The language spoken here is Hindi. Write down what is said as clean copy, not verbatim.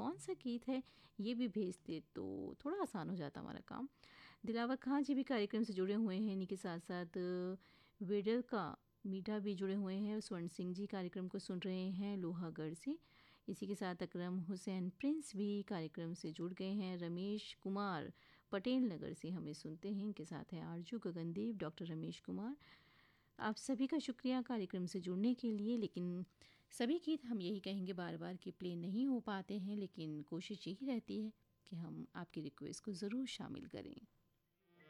कौन सा गीत है ये भी भेजते तो थोड़ा आसान हो जाता हमारा काम। दिलावर खां जी भी कार्यक्रम से जुड़े हुए हैं, इन्हीं के साथ साथ वेडल का मीठा भी जुड़े हुए हैं। स्वर्ण सिंह जी कार्यक्रम को सुन रहे हैं लोहागढ़ से। इसी के साथ अकरम हुसैन प्रिंस भी कार्यक्रम से जुड़ गए हैं। रमेश कुमार पटेल नगर से हमें सुनते हैं, इनके साथ है आरजू गगनदीप, डॉक्टर रमेश कुमार। आप सभी का शुक्रिया कार्यक्रम से जुड़ने के लिए। लेकिन सभी गीत हम यही कहेंगे बार बार कि प्ले नहीं हो पाते हैं, लेकिन कोशिश यही रहती है कि हम आपकी रिक्वेस्ट को ज़रूर शामिल करें।